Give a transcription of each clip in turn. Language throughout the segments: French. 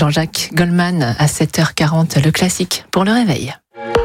Jean-Jacques Goldman à 7h40, le classique pour le réveil.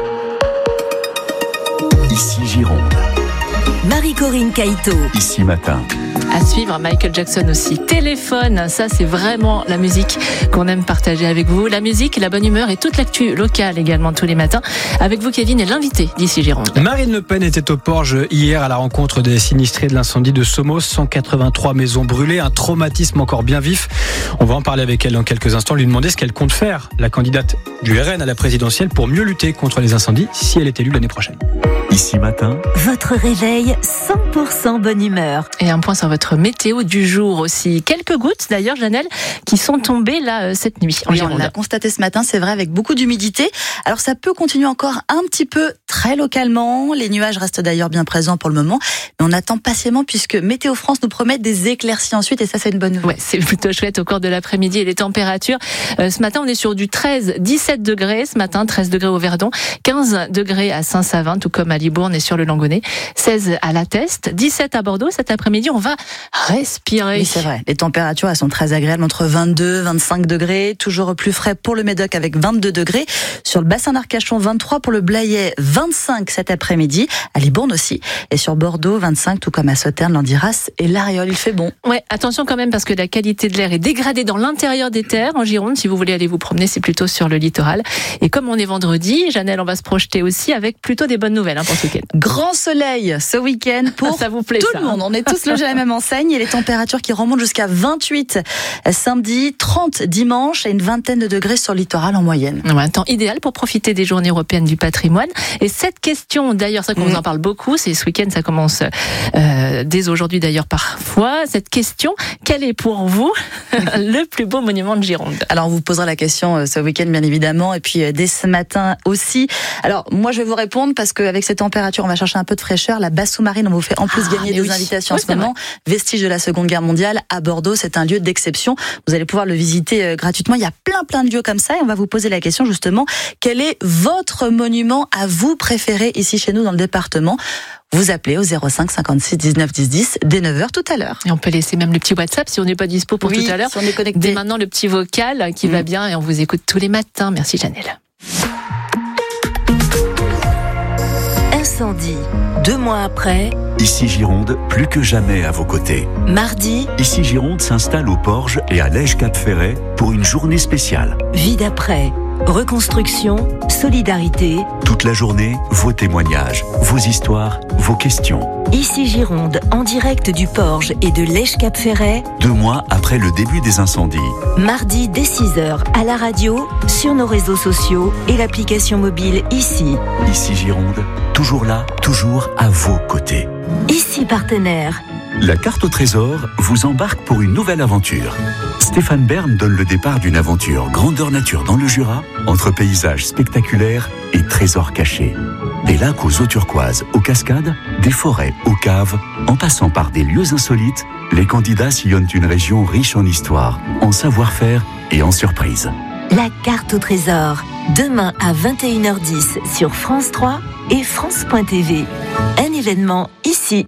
Ici Gironde. Marie-Corinne Caïto. Ici Matin. À suivre, Michael Jackson aussi. Téléphone, ça c'est vraiment la musique qu'on aime partager avec vous. La musique, la bonne humeur et toute l'actu locale également tous les matins. Avec vous Kevin et l'invité d'Ici Gironde. Marine Le Pen était au Porge hier à la rencontre des sinistrés de l'incendie de Somos. 183 maisons brûlées, un traumatisme encore bien vif. On va en parler avec elle dans quelques instants, lui demander ce qu'elle compte faire, la candidate du RN à la présidentielle, pour mieux lutter contre les incendies si elle est élue l'année prochaine. Ici Matin. Votre réveil 100% bonne humeur. Et un point sur votre météo du jour aussi. Quelques gouttes d'ailleurs, Janelle, qui sont tombées là cette nuit en Gironde. On l'a constaté ce matin, c'est vrai, avec beaucoup d'humidité. Alors ça peut continuer encore un petit peu très localement. Les nuages restent d'ailleurs bien présents pour le moment. Mais on attend patiemment puisque Météo France nous promet des éclaircies ensuite et ça c'est une bonne nouvelle. Ouais, c'est plutôt chouette au cours de l'après-midi et les températures. Ce matin, on est sur du 13-17 degrés ce matin, 13 degrés au Verdon, 15 degrés à Saint-Savin, tout comme à Libourne et sur le Langonnet, 16 à La Teste, 17 à Bordeaux. Cet après-midi, on va respirer. Oui, c'est vrai. Les températures, elles sont très agréables, entre 22 25 degrés, toujours plus frais pour le Médoc avec 22 degrés. Sur le bassin d'Arcachon, 23 pour le Blayais, 25 cet après-midi, à Libourne aussi. Et sur Bordeaux, 25, tout comme à Sauternes, Landiras et l'Ariole. Il fait bon. Ouais, attention quand même parce que la qualité de l'air est dégradée dans l'intérieur des terres en Gironde. Si vous voulez aller vous promener, c'est plutôt sur le littoral. Et comme on est vendredi, Janelle, on va se projeter aussi avec plutôt des bonnes nouvelles pour ce week-end. Grand soleil ce week-end pour ça vous plaît, tout le monde. On est tous logés à la même enseigne et les températures qui remontent jusqu'à 28 samedi, 30 dimanche et une vingtaine de degrés sur le littoral en moyenne. Un temps idéal pour profiter des journées européennes du patrimoine. Et cette question, d'ailleurs, ça qu'on vous en parle beaucoup, c'est ce week-end, ça commence dès aujourd'hui d'ailleurs parfois. Cette question, quel est pour vous le plus beau monument de Gironde ? Alors on vous posera la question ce week-end bien évidemment et puis dès ce matin aussi. Alors moi je vais vous répondre parce qu'avec ces températures on va chercher un peu de fraîcheur. La base sous-marine, on vous fait en plus gagner des invitations en ce moment. Vestige de la Seconde Guerre mondiale à Bordeaux, c'est un lieu d'exception. Vous allez pouvoir le visiter gratuitement. Il y a plein de lieux comme ça et on va vous poser la question justement, quel est votre monument à vous préféré ici chez nous dans le département ? Vous appelez au 05 56 19 10 10 dès 9h tout à l'heure. Et on peut laisser même le petit WhatsApp si on n'est pas dispo pour tout à l'heure. Si on est connecté. Dès maintenant le petit vocal qui va bien et on vous écoute tous les matins. Merci Janelle. Incendie. 2 mois après. Ici Gironde, plus que jamais à vos côtés. Mardi. Ici Gironde s'installe au Porge et à Lège-Cap-Ferret pour une journée spéciale. Vie d'après. Reconstruction, solidarité. Toute la journée, vos témoignages, vos histoires, vos questions. Ici Gironde, en direct du Porge et de Lège-Cap-Ferret. 2 mois après le début des incendies. Mardi dès 6h à la radio, sur nos réseaux sociaux et l'application mobile Ici. Ici Gironde, toujours là, toujours à vos côtés. Ici partenaire. La carte au trésor vous embarque pour une nouvelle aventure. Stéphane Bern donne le départ d'une aventure grandeur nature dans le Jura, entre paysages spectaculaires et trésors cachés. Des lacs aux eaux turquoises, aux cascades, des forêts aux caves, en passant par des lieux insolites, les candidats sillonnent une région riche en histoire, en savoir-faire et en surprises. La carte au trésor, demain à 21h10 sur France 3 et France.tv. Un événement ici.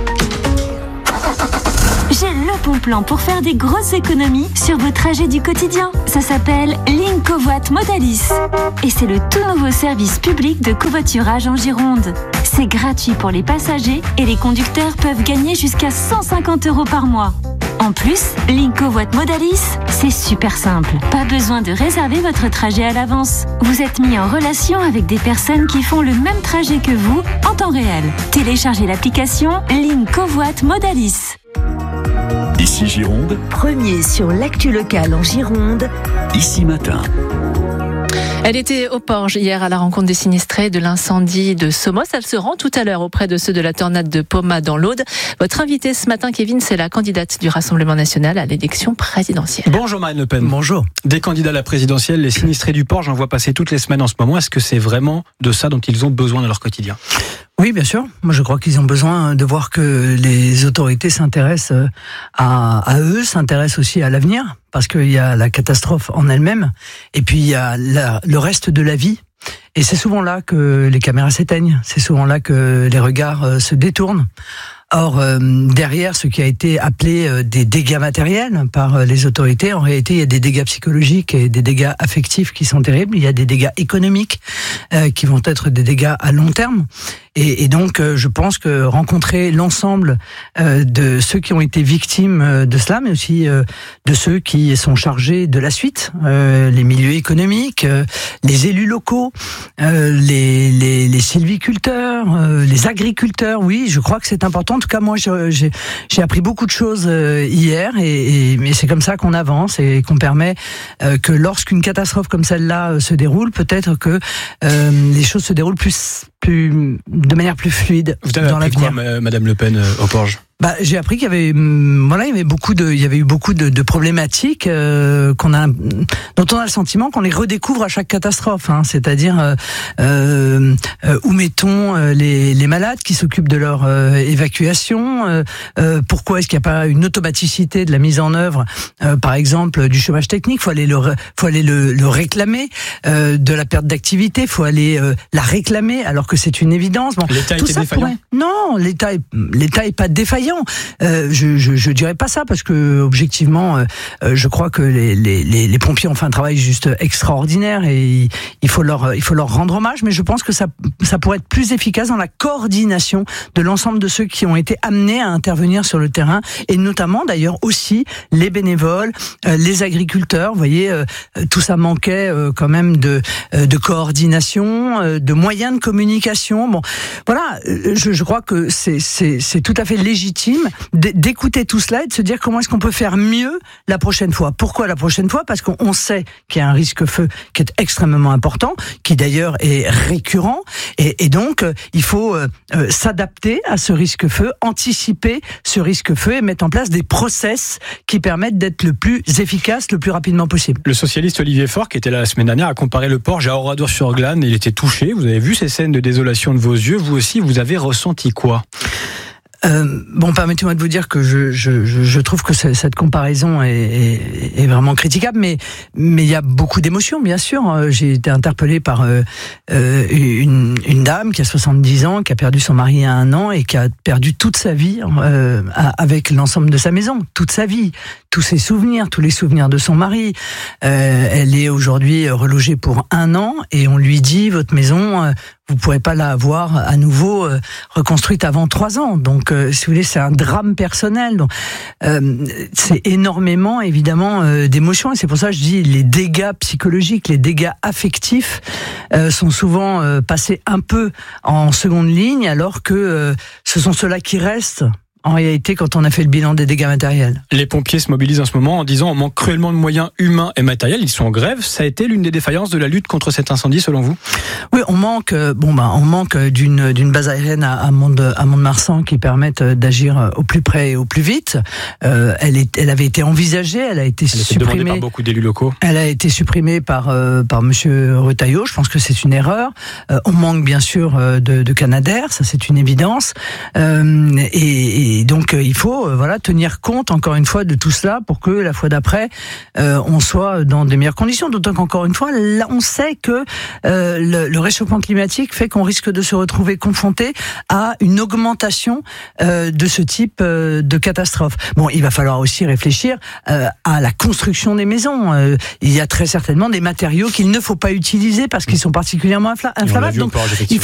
J'ai le bon plan pour faire des grosses économies sur vos trajets du quotidien. Ça s'appelle Link Covoit Modalis. Et c'est le tout nouveau service public de covoiturage en Gironde. C'est gratuit pour les passagers et les conducteurs peuvent gagner jusqu'à 150 € par mois. En plus, Link Covoit Modalis, c'est super simple. Pas besoin de réserver votre trajet à l'avance. Vous êtes mis en relation avec des personnes qui font le même trajet que vous en temps réel. Téléchargez l'application Link Covoit Modalis. Ici Gironde, Premier sur l'actu locale en Gironde. Ici Matin. Elle était au Porge hier à la rencontre des sinistrés de l'incendie de Somos. Elle se rend tout à l'heure auprès de ceux de la tornade de Poma dans l'Aude. Votre invitée ce matin, Kevin, c'est la candidate du Rassemblement national à l'élection présidentielle. Bonjour Marine Le Pen. Bonjour. Des candidats à la présidentielle, les sinistrés du Porge, j'en vois passer toutes les semaines en ce moment. Est-ce que c'est vraiment de ça dont ils ont besoin dans leur quotidien ? Oui, bien sûr. Moi, je crois qu'ils ont besoin de voir que les autorités s'intéressent à eux, s'intéressent aussi à l'avenir, parce qu'il y a la catastrophe en elle-même, et puis il y a le reste de la vie. Et c'est souvent là que les caméras s'éteignent, c'est souvent là que les regards se détournent. Or, derrière ce qui a été appelé des dégâts matériels par les autorités, en réalité, il y a des dégâts psychologiques et des dégâts affectifs qui sont terribles. Il y a des dégâts économiques qui vont être des dégâts à long terme. Et donc, je pense que rencontrer l'ensemble de ceux qui ont été victimes de cela, mais aussi de ceux qui sont chargés de la suite, les milieux économiques, les élus locaux, les sylviculteurs, les agriculteurs, oui, je crois que c'est important. En tout cas, moi, j'ai appris beaucoup de choses hier, mais c'est comme ça qu'on avance et qu'on permet que lorsqu'une catastrophe comme celle-là se déroule, peut-être que les choses se déroulent de manière plus fluide dans l'avenir. Vous avez appris quoi, Madame Le Pen, au Porge ? J'ai appris qu'il y avait, il y avait eu beaucoup de problématiques dont on a le sentiment qu'on les redécouvre à chaque catastrophe. C'est-à-dire où mettons les malades qui s'occupent de leur évacuation. Pourquoi est-ce qu'il n'y a pas une automaticité de la mise en œuvre, par exemple, du chômage technique? Faut aller le réclamer. De la perte d'activité, faut aller la réclamer, alors que c'est une évidence. Bon, l'État était défaillant. Non, l'État est pas défaillant. Je dirais pas ça, parce que objectivement, je crois que les pompiers ont fait un travail juste extraordinaire et il faut leur rendre hommage. Mais je pense que ça pourrait être plus efficace dans la coordination de l'ensemble de ceux qui ont été amenés à intervenir sur le terrain, et notamment d'ailleurs aussi les bénévoles, les agriculteurs. Vous voyez, tout ça manquait quand même de coordination, de moyens de communication. Bon, voilà, je crois que c'est tout à fait légitime d'écouter tout cela et de se dire comment est-ce qu'on peut faire mieux la prochaine fois. Pourquoi la prochaine fois? Parce qu'on sait qu'il y a un risque-feu qui est extrêmement important, qui d'ailleurs est récurrent, et donc il faut s'adapter à ce risque-feu, anticiper ce risque-feu et mettre en place des process qui permettent d'être le plus efficace, le plus rapidement possible. Le socialiste Olivier Faure, qui était là la semaine dernière, a comparé le Porge à Oradour-sur-Glane. Il était touché. Vous avez vu ces scènes de désolation de vos yeux. Vous aussi, vous avez ressenti quoi? Permettez-moi de vous dire que je trouve que cette comparaison est vraiment critiquable, mais il y a beaucoup d'émotions, bien sûr. J'ai été interpellé par une dame qui a 70 ans, qui a perdu son mari il y a 1 an et qui a perdu toute sa vie avec l'ensemble de sa maison, toute sa vie, tous ses souvenirs, tous les souvenirs de son mari. Elle est aujourd'hui relogée pour 1 an et on lui dit: votre maison, vous ne pourrez pas la avoir à nouveau reconstruite avant 3 ans. Donc, si vous voulez, c'est un drame personnel. Donc, c'est énormément, évidemment, d'émotions. Et c'est pour ça que je dis, les dégâts psychologiques, les dégâts affectifs sont souvent passés un peu en seconde ligne, alors que ce sont ceux-là qui restent. En réalité, quand on a fait le bilan des dégâts matériels. Les pompiers se mobilisent en ce moment en disant on manque cruellement de moyens humains et matériels. Ils sont en grève. Ça a été l'une des défaillances de la lutte contre cet incendie, selon vous? Oui, on manque d'une base aérienne à Mont-de-Marsan qui permette d'agir au plus près et au plus vite. Elle avait été envisagée, elle a été supprimée. Demandée par beaucoup d'élus locaux. Elle a été supprimée par monsieur Retailleau. Je pense que c'est une erreur. On manque bien sûr de Canadair, ça c'est une évidence. Et donc il faut tenir compte encore une fois de tout cela pour que la fois d'après on soit dans des meilleures conditions. D'autant qu'encore une fois, là on sait que le réchauffement climatique fait qu'on risque de se retrouver confronté à une augmentation de ce type de catastrophe. Bon, il va falloir aussi réfléchir à la construction des maisons. Il y a très certainement des matériaux qu'il ne faut pas utiliser parce qu'ils sont particulièrement inflammables. Donc il